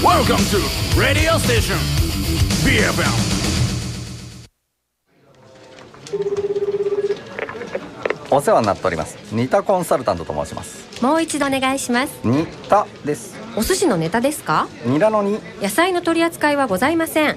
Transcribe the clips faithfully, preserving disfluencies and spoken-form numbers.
Welcome to Radio Station ビーエフエム。 お世話になっておりますニタコンサルタントと申します。 もう一度お願いします。 ニタです。 お寿司のネタですか？ ニラのに。 野菜の取り扱いはございません。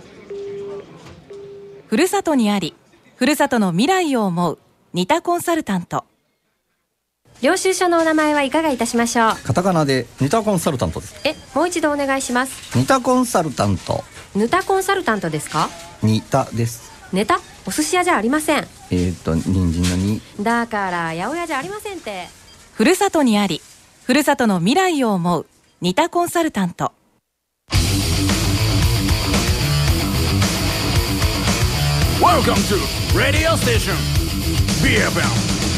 ふるさとにあり、ふるさとの未来を思うニタコンサルタント。 領収書のお名前はいかがいたしましょう？ カタカナでニタコンサルタントです。 え、もう一度お願いします。 ニタコンサルタント。 ヌタコンサルタントですか？ ニタです。 ネタ？お寿司屋じゃありません。 えーっと人参のに。 だから八百屋じゃありませんって。 ふるさとにあり、ふるさとの未来を思うニタコンサルタント。 Welcome to Radio Station ビーエフエム。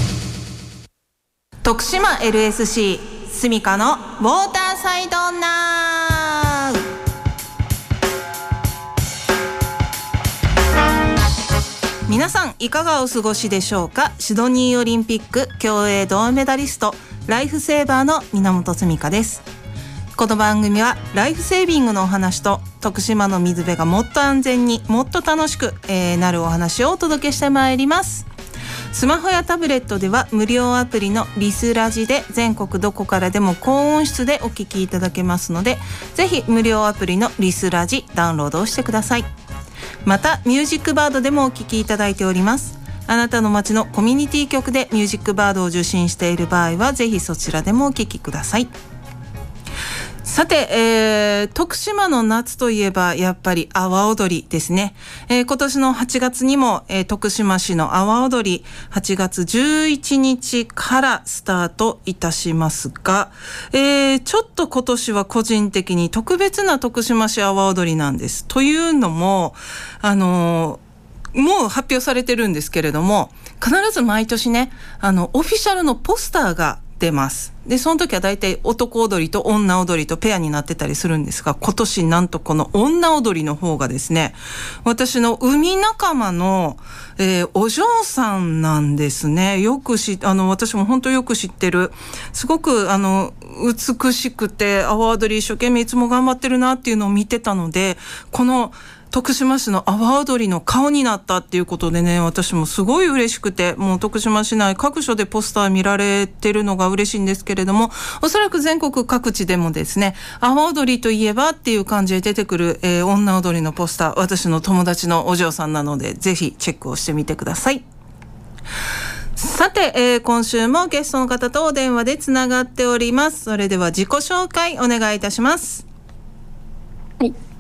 徳島 エルエスシー スミカのウォーターサイドナウ。皆さんいかがお過ごしでしょうか。シドニーオリンピック競泳銅メダリスト、ライフセーバーの源スミカです。この番組はライフセービングのお話と徳島の水辺がもっと安全にもっと楽しく、えー、なるお話をお届けしてまいります。スマホやタブレットでは無料アプリのリスラジで全国どこからでも高音質でお聞きいただけますので、ぜひ無料アプリのリスラジダウンロードをしてください。またミュージックバードでもお聞きいただいております。あなたの街のコミュニティ局でミュージックバードを受信している場合はぜひそちらでもお聞きください。さて、えー、徳島の夏といえばやっぱり阿波踊りですね。えー、今年のはちがつにも、えー、徳島市の阿波踊りはちがつじゅういちにちからスタートいたしますが、えー、ちょっと今年は個人的に特別な徳島市阿波踊りなんです。というのも、あのー、もう発表されてるんですけれども、必ず毎年ね、あのオフィシャルのポスターが出ます。でその時はだいたい男踊りと女踊りとペアになってたりするんですが、今年なんとこの女踊りの方がですね、私の海仲間の、えー、お嬢さんなんですね。よくしあの私も本当よく知ってる、すごくあの美しくて阿波踊り一生懸命いつも頑張ってるなっていうのを見てたので、この徳島市の阿波踊りの顔になったっていうことでね、私もすごい嬉しくて、もう徳島市内各所でポスター見られてるのが嬉しいんですけれども、おそらく全国各地でもですね、阿波踊りといえばっていう感じで出てくる、えー、女踊りのポスター、私の友達のお嬢さんなのでぜひチェックをしてみてください。さて、えー、今週もゲストの方とお電話でつながっております。それでは自己紹介お願いいたします。 はい、